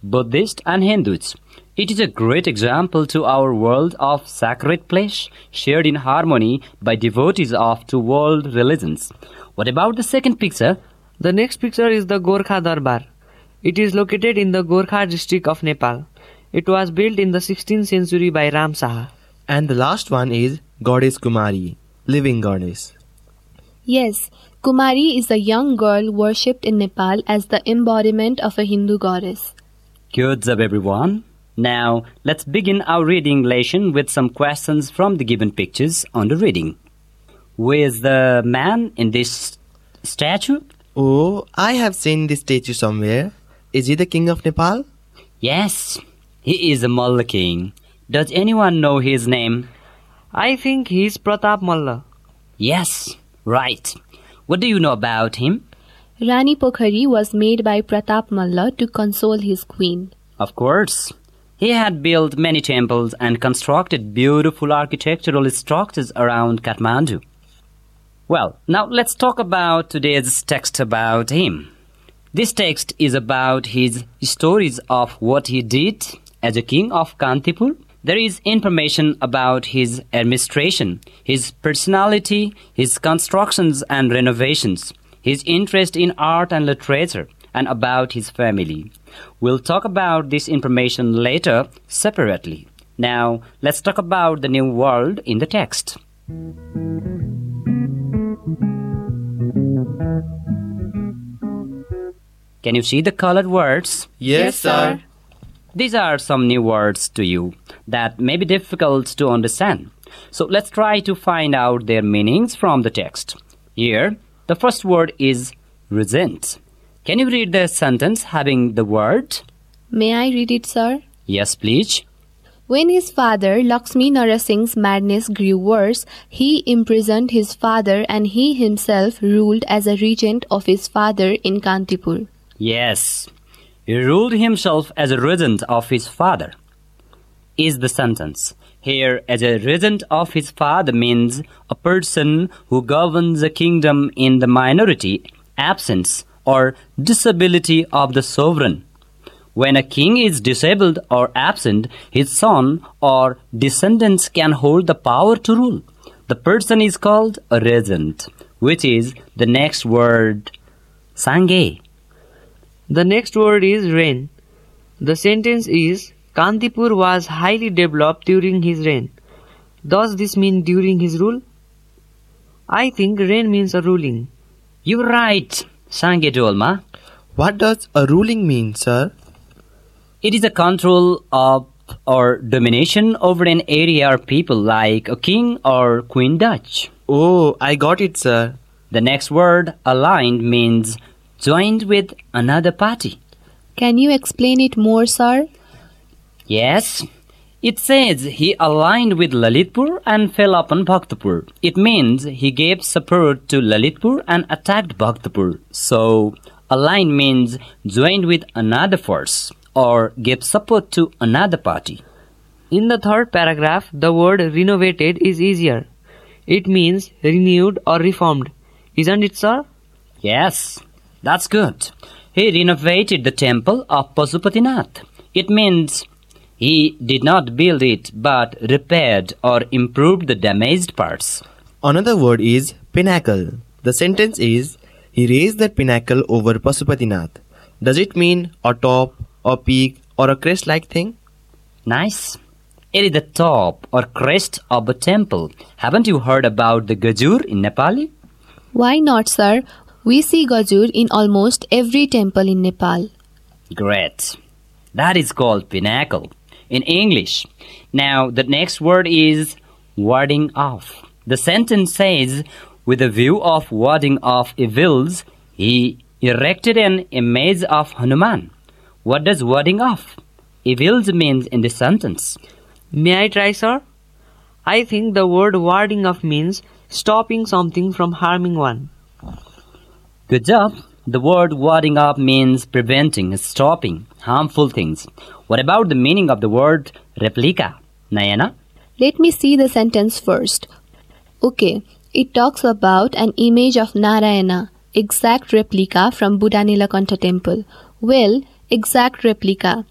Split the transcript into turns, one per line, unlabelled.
Buddhists and Hindus. It is a great example to our world of sacred place shared in harmony by devotees of two world religions. What about the second picture?
The next picture is the Gorkha Darbar. It is located in the Gorkha district of Nepal. It was built in the 16th century by Ram Saha.
And the last one is Goddess Kumari, living goddess.
Yes, Kumari is a young girl worshipped in Nepal as the embodiment of a Hindu goddess.
Good job, everyone. Now, let's begin our reading lesson with some questions from the given pictures on the reading. Who is the man in this statue?
Oh, I have seen this statue somewhere. Is he the king of Nepal?
Yes, he is a Malla king. Does anyone know his name?
I think he is Pratap Malla.
Yes, right. What do you know about him?
Rani Pokhari was made by Pratap Malla to console his queen.
Of course. He had built many temples and constructed beautiful architectural structures around Kathmandu. Well, now let's talk about today's text about him. This text is about his stories of what he did as a king of Kantipur. There is information about his administration, his personality, his constructions and renovations, his interest in art and literature, and about his family. We'll talk about this information later separately. Now, let's talk about the new world in the text. Can you see the colored words?
Yes, sir.
These are some new words to you that may be difficult to understand. So let's try to find out their meanings from the text. Here, the first word is regent. Can you read the sentence having the word?
May I read it, sir?
Yes, please.
When his father Lakshmi Narasingh's madness grew worse, he imprisoned his father and he himself ruled as a regent of his father in Kantipur.
Yes, he ruled himself as a regent of his father, is the sentence. Here, as a regent of his father means a person who governs a kingdom in the minority, absence, or disability of the sovereign. When a king is disabled or absent, his son or descendants can hold the power to rule. The person is called a regent, which is the next word, Sange.
The next word is reign. The sentence is Kantipur was highly developed during his reign. Does this mean during his rule? I think reign means a ruling.
You're right, Sange Dolma.
What does a ruling mean, sir?
It is a control of or domination over an area or people like a king or queen Dutch.
Oh, I got it, sir.
The next word, aligned, means joined with another party.
Can you explain it more, sir?
Yes. It says he aligned with Lalitpur and fell upon Bhaktapur. It means he gave support to Lalitpur and attacked Bhaktapur. So, aligned means joined with another force or gave support to another party.
In the third paragraph, the word renovated is easier. It means renewed or reformed. Isn't it, sir?
Yes, that's good. He renovated the temple of Pasupatinath. It means he did not build it but repaired or improved the damaged parts.
Another word is pinnacle. The sentence is, he raised that pinnacle over Pasupatinath. Does it mean a top, a peak, or a crest-like thing?
Nice. It is the top or crest of a temple. Haven't you heard about the Gajur in Nepali?
Why not, sir? We see Gajur in almost every temple in Nepal.
Great. That is called pinnacle in English. Now, the next word is warding off. The sentence says, with a view of warding off evils, he erected an image of Hanuman. What does warding off evils mean in this sentence?
May I try, sir? I think the word warding off means stopping something from harming one.
Good job. The word warding off means preventing, stopping harmful things. What about the meaning of the word replica? Nayana?
Let me see the sentence first. Okay, it talks about an image of Narayana, exact replica from Buddha Nilakantha temple. Well, exact replica.